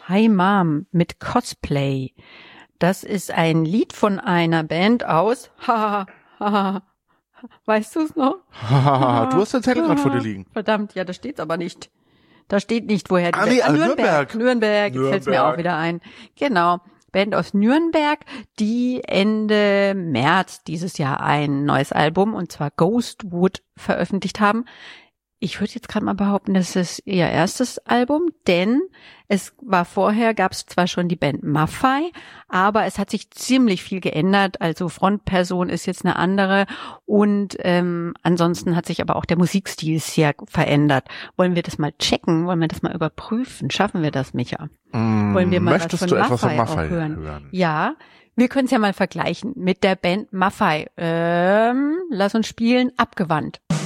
Hi Mom mit Cosplay. Das ist ein Lied von einer Band aus. Weißt du es noch? Du hast den Zettel gerade vor dir liegen. Verdammt, ja, da steht's aber nicht. Da steht nicht, woher die nee, Band. Nürnberg. Nürnberg, jetzt fällt's mir auch wieder ein. Genau. Band aus Nürnberg, die Ende März dieses Jahr ein neues Album, und zwar Ghostwood, veröffentlicht haben. Ich würde jetzt gerade mal behaupten, das ist ihr erstes Album, denn gab es zwar schon die Band Maffei, aber es hat sich ziemlich viel geändert. Also Frontperson ist jetzt eine andere und ansonsten hat sich aber auch der Musikstil sehr verändert. Wollen wir das mal checken? Wollen wir das mal überprüfen? Schaffen wir das, Micha? Wollen wir mal Möchtest was du von etwas von Maffei Maffei auch hören? hören? Ja, wir können es ja mal vergleichen mit der Band Maffei. Lass uns spielen, Abgewandt.